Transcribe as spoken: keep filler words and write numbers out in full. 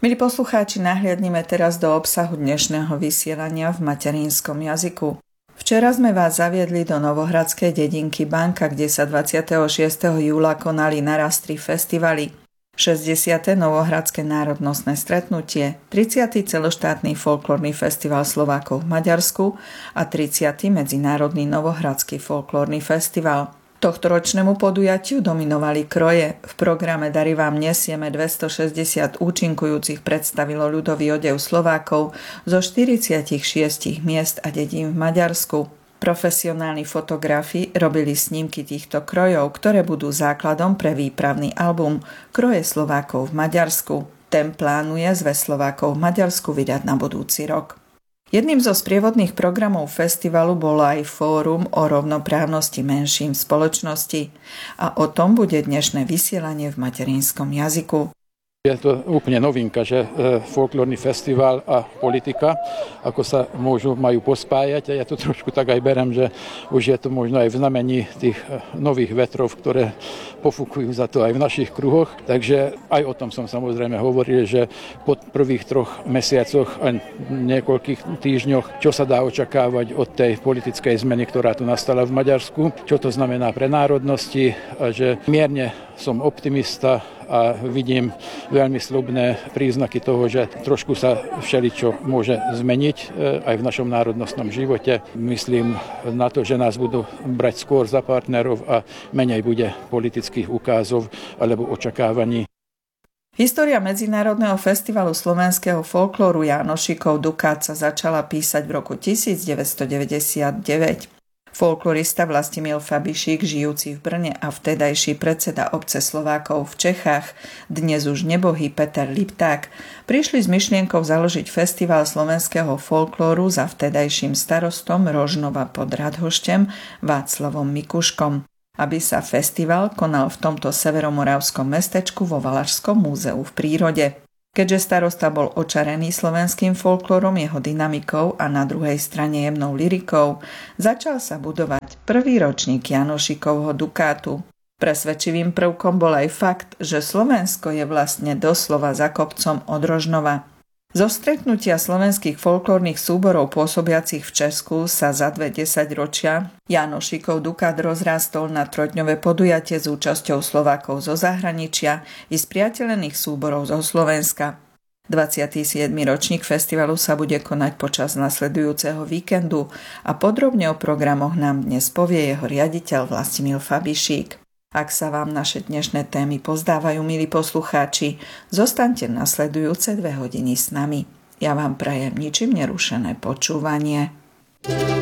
Milí poslucháči, nahliadnime teraz do obsahu dnešného vysielania v materinskom jazyku. Včera sme vás zaviedli do novohradskej dedinky Banka, kde sa dvadsiateho šiesteho júla konali naraz tri festivaly. šesťdesiate Novohradské národnostné stretnutie, tridsiaty celoštátny folklórny festival Slovákov v Maďarsku a tridsiaty Medzinárodný novohradský folklórny festival. Tohtoročnému podujatiu dominovali kroje. V programe Dary vám nesieme dvestošesťdesiat účinkujúcich predstavilo ľudový odev Slovákov zo štyridsaťšesť miest a dedín v Maďarsku. Profesionálni fotografi robili snímky týchto krojov, ktoré budú základom pre výpravný album Kroje Slovákov v Maďarsku. Ten plánuje Zväz Slovákov v Maďarsku vydať na budúci rok. Jedným zo sprievodných programov festivalu bolo aj fórum o rovnoprávnosti menšín v spoločnosti a o tom bude dnešné vysielanie v materinskom jazyku. Je to úplne novinka, že folklórny festival a politika, ako sa môžu, majú pospájať. A ja to trošku tak aj berem, že už je to možno aj v znamení tých nových vetrov, ktoré pofúkujú za to aj v našich kruhoch. Takže aj o tom som samozrejme hovoril, že po prvých troch mesiacoch a niekoľkých týždňoch, čo sa dá očakávať od tej politickej zmeny, ktorá tu nastala v Maďarsku, čo to znamená pre národnosti, a že mierne som optimista a vidím veľmi sľubné príznaky toho, že trošku sa všeličo môže zmeniť aj v našom národnostnom živote. Myslím na to, že nás budú brať skôr za partnerov a menej bude politických ukázov alebo očakávaní. História Medzinárodného festivalu slovenského folklóru Jánošikov Dukát sa začala písať v roku devätnásťstodeväťdesiatdeväť. Folklorista Vlastimil Fabišík, žijúci v Brne a vtedajší predseda obce Slovákov v Čechách, dnes už nebohý Peter Lipták, prišli s myšlienkou založiť festival slovenského folklóru za vtedajším starostom Rožnova pod Radhoštem Václavom Mikuškom, aby sa festival konal v tomto severomoravskom mestečku vo Valašskom múzeu v prírode. Keďže starosta bol očarený slovenským folklórom, jeho dynamikou a na druhej strane jemnou lyrikou, začal sa budovať prvý ročník Jánošikovho Dukátu. Presvedčivým prvkom bol aj fakt, že Slovensko je vlastne doslova za kopcom od Rožnova. Zo stretnutia slovenských folklórnych súborov pôsobiacich v Česku sa za dve desaťročia Jánošikov Dukát rozrástol na trojdňové podujatie s účasťou Slovákov zo zahraničia i spriateľených súborov zo Slovenska. dvadsiaty siedmy ročník festivalu sa bude konať počas nasledujúceho víkendu a podrobne o programoch nám dnes povie jeho riaditeľ Vlastimil Fabišík. Ak sa vám naše dnešné témy pozdávajú, milí poslucháči, zostaňte nasledujúce dve hodiny s nami. Ja vám prajem ničím nerušené počúvanie.